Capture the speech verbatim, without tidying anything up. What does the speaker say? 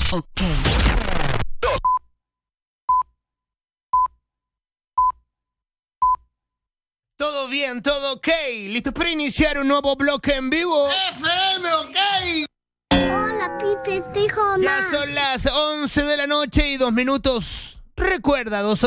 Ok. Todo bien, todo ok. ¿Listos para iniciar un nuevo bloque en vivo? F M, ok. Hola, Pipe, te dijo Ya son las once de la noche y dos minutos. Recuerda, dos